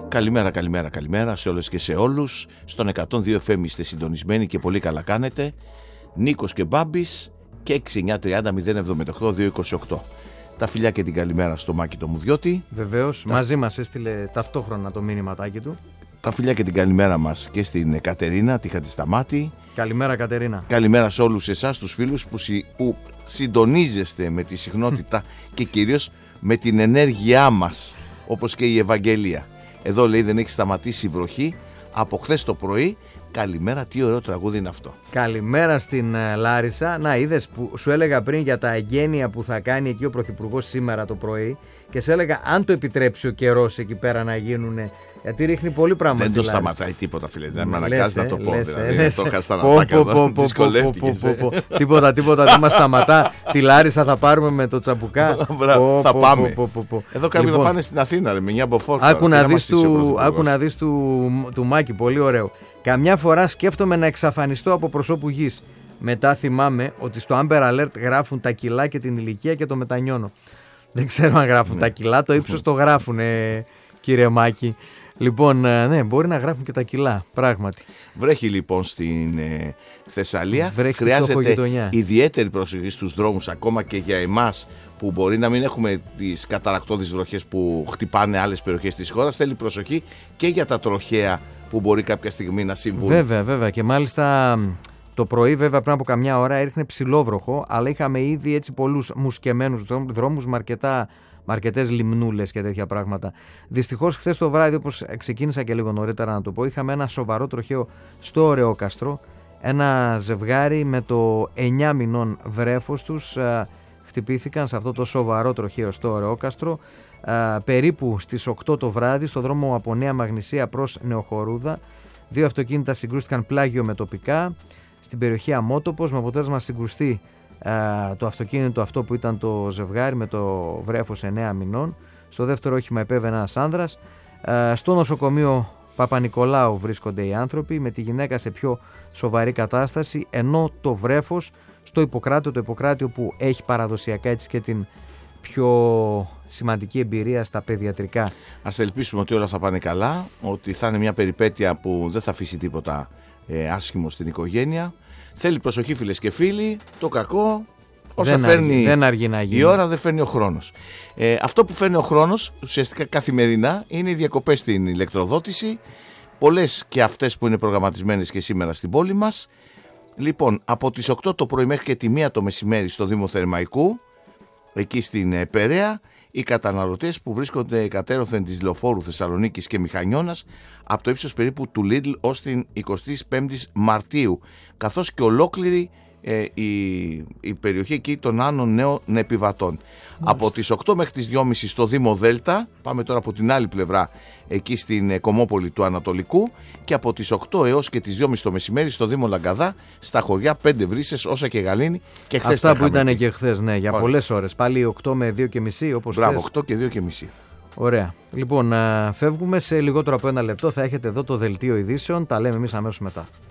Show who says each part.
Speaker 1: Καλημέρα σε όλες και σε όλους. Στον 102 FM είστε συντονισμένοι και πολύ καλά κάνετε. Νίκος και Μπάμπης και 6930-078-228. Τα φιλιά και την καλημέρα στο Μάκη το Μουδιώτη.
Speaker 2: Βεβαίως, μαζί μας έστειλε ταυτόχρονα το μήνυματάκι του.
Speaker 1: Τα φιλιά και την καλημέρα μας και στην Κατερίνα, τη Χατζησταμάτη.
Speaker 2: Καλημέρα Κατερίνα.
Speaker 1: Καλημέρα σε όλους εσάς τους φίλους που συντονίζεστε με τη συχνότητα και κυρίως με την ενέργειά μας, όπως και η Ευαγγελία. Εδώ λέει δεν έχει σταματήσει η βροχή από χθες το πρωί. Καλημέρα, τι ωραίο τραγούδι είναι αυτό.
Speaker 2: Καλημέρα στην Λάρισα. Να, είδες που σου έλεγα πριν για τα εγγένεια που θα κάνει εκεί ο Πρωθυπουργός σήμερα το πρωί και σε έλεγα αν το επιτρέψει ο καιρός εκεί πέρα να γίνουνε. Γιατί ρίχνει πολύ πράγμα.
Speaker 1: Δεν το
Speaker 2: Λάρισα.
Speaker 1: Σταματάει τίποτα, φίλε. Δεν με αναγκάζει να το πω.
Speaker 2: Δηλαδή,
Speaker 1: το είχα στα ναπάκια εδώ. Δυσκολεύτηκες.
Speaker 2: Τίποτα, δεν μας σταματά. Τη Λάρισα θα πάρουμε με το τσαμπουκά.
Speaker 1: Θα πάμε. Εδώ κάποιοι θα πάνε στην Αθήνα με μια μποφόρ.
Speaker 2: Άκου να δεις του Μάκη, πολύ ωραίο. Καμιά φορά σκέφτομαι να εξαφανιστώ από προσώπου γης. Μετά θυμάμαι ότι στο Amber Alert γράφουν τα κιλά και την ηλικία και το μετανιώνω. Δεν ξέρω αν γράφουν τα κιλά, το ύψος το γράφουν, κύριε Μάκη. Λοιπόν, ναι, μπορεί να γράφουν και τα κιλά, πράγματι.
Speaker 1: Βρέχει λοιπόν στην Θεσσαλία.
Speaker 2: Χρειάζεται
Speaker 1: ιδιαίτερη προσοχή στους δρόμους, ακόμα και για εμάς που μπορεί να μην έχουμε τις καταρρακτώδεις βροχές που χτυπάνε άλλες περιοχές της χώρας. Θέλει προσοχή και για τα τροχαία που μπορεί κάποια στιγμή να συμβούν.
Speaker 2: Βέβαια. Και μάλιστα το πρωί, βέβαια, πριν από καμιά ώρα έριχνε ψηλόβροχο, αλλά είχαμε ήδη έτσι πολλούς μουσκεμένους δρόμους με αρκετές λιμνούλες και τέτοια πράγματα. Δυστυχώς, χθες το βράδυ, όπως ξεκίνησα και λίγο νωρίτερα να το πω, είχαμε ένα σοβαρό τροχαίο στο Ωρεόκαστρο. Ένα ζευγάρι με το 9 μηνών βρέφος τους χτυπήθηκαν σε αυτό το σοβαρό τροχαίο στο Ωρεόκαστρο. Περίπου στις 8 το βράδυ στο δρόμο από Νέα Μαγνησία προς Νεοχορούδα. 2 αυτοκίνητα συγκρούστηκαν πλάγιο με τοπικά στην περιοχή Αμότοπος, με αποτέλεσμα να συγκρουστεί το αυτοκίνητο αυτό που ήταν το ζευγάρι με το βρέφος 9 μηνών. Στο δεύτερο όχημα επέβαινε ένας άνδρας. Στο νοσοκομείο Παπα-Νικολάου βρίσκονται οι άνθρωποι, με τη γυναίκα σε πιο σοβαρή κατάσταση, ενώ το βρέφος στο Ιπποκράτιο, το Ιπποκράτιο που έχει παραδοσιακά έτσι και την πιο σημαντική εμπειρία στα παιδιατρικά.
Speaker 1: Ας ελπίσουμε ότι όλα θα πάνε καλά, ότι θα είναι μια περιπέτεια που δεν θα αφήσει τίποτα άσχημο στην οικογένεια. Θέλει προσοχή, φίλες και φίλοι. Το κακό όσα
Speaker 2: δεν αργεί να γίνει.
Speaker 1: Η ώρα δεν φέρνει ο χρόνος. Αυτό που φέρνει ο χρόνος ουσιαστικά καθημερινά είναι οι διακοπές στην ηλεκτροδότηση. Πολλές και αυτές που είναι προγραμματισμένες και σήμερα στην πόλη μας. Λοιπόν, από τις 8 το πρωί μέχρι και τη 1 το μεσημέρι στο Δήμο Θερμαϊκού, εκεί στην Περαία, οι καταναλωτές που βρίσκονται κατέρωθεν της Λεωφόρου Θεσσαλονίκης και Μηχανιώνας από το ύψος περίπου του Lidl ως την 25η Μαρτίου, καθώς και ολόκληρη η περιοχή εκεί των Άνων Νέων Επιβατών. Από τις 8 μέχρι τις 2.30 στο Δήμο Δέλτα, πάμε τώρα από την άλλη πλευρά, εκεί στην Κομμόπολη του Ανατολικού, και από τις 8 έως και τις 2.30 το μεσημέρι στο Δήμο Λαγκαδά, στα χωριά 5 Βρύσσες, Όσα και Γαλήνη. Και χθες
Speaker 2: αυτά που ήταν και χθες, ναι, για πολλές ώρες. Πάλι 8 με 2.30 όπως χθες.
Speaker 1: Μπράβο, 8 και 2.30.
Speaker 2: Ωραία. Λοιπόν, φεύγουμε σε λιγότερο από 1 λεπτό. Θα έχετε εδώ το δελτίο ειδήσεων. Τα λέμε εμείς αμέσως μετά.